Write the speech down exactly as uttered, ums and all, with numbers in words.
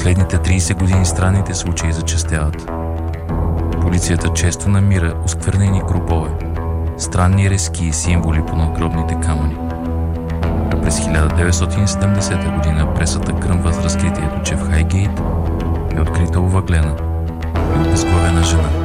последните трийсет години странните случаи зачестяват. Полицията често намира осквернени гробове, странни резки и символи по надгробните камъни. А през хиляда деветстотин и седемдесета година пресата гръмва с разкритието, че в Хайгейт е открита овъглена и обезглавена жена.